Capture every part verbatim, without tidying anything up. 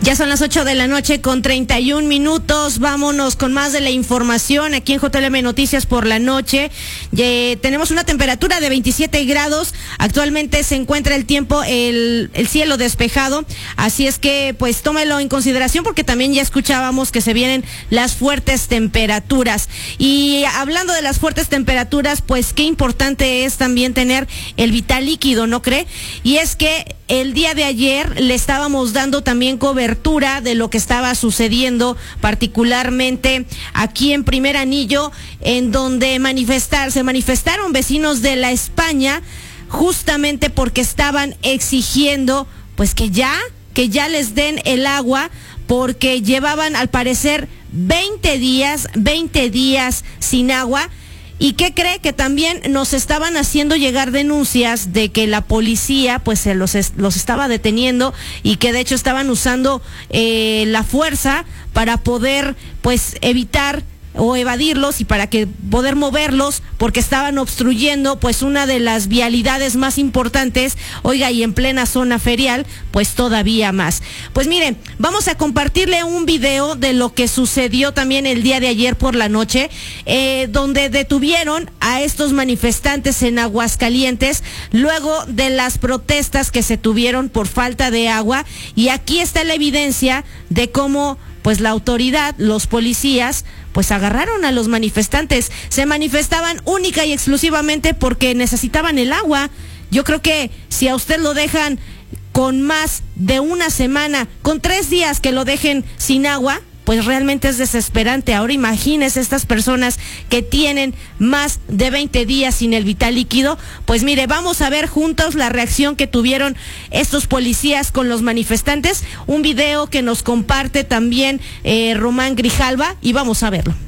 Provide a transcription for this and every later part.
Ya son las ocho de la noche con treinta y un minutos. Vámonos con más de la información aquí en J L M Noticias por la noche. Eh, tenemos una temperatura de veintisiete grados. Actualmente se encuentra el tiempo, el, el cielo despejado. Así es que pues tómelo en consideración porque también ya escuchábamos que se vienen las fuertes temperaturas. Y hablando de las fuertes temperaturas, pues qué importante es también tener el vital líquido, ¿no cree? Y es que el día de ayer le estábamos dando también cobertura de lo que estaba sucediendo, particularmente aquí en Primer Anillo, en donde manifestar, se manifestaron vecinos de la España, justamente porque estaban exigiendo, pues que ya, que ya les den el agua, porque llevaban al parecer veinte días, veinte días sin agua. ¿Y qué cree? Que también nos estaban haciendo llegar denuncias de que la policía pues se los, es, los estaba deteniendo y que de hecho estaban usando eh, la fuerza para poder pues evitar o evadirlos y para que poder moverlos porque estaban obstruyendo pues una de las vialidades más importantes, oiga, y en plena zona ferial, pues todavía más. Pues miren, vamos a compartirle un video de lo que sucedió también el día de ayer por la noche, eh, donde detuvieron a estos manifestantes en Aguascalientes luego de las protestas que se tuvieron por falta de agua, y aquí está la evidencia de cómo pues la autoridad, los policías, pues agarraron a los manifestantes. Se manifestaban única y exclusivamente porque necesitaban el agua. Yo creo que si a usted lo dejan con más de una semana, con tres días que lo dejen sin agua, pues realmente es desesperante. Ahora imagínese estas personas que tienen más de veinte días sin el vital líquido. Pues mire, vamos a ver juntos la reacción que tuvieron estos policías con los manifestantes. Un video que nos comparte también eh, Román Grijalva, y vamos a verlo.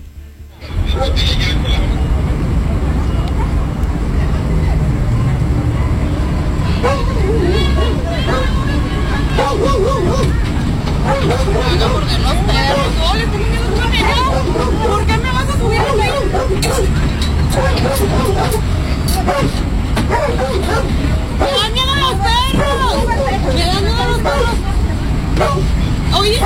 ¿Por qué me vas a subir a mí? ¡Me dan miedo los perros! ¡Me dan miedo los perros! Oye.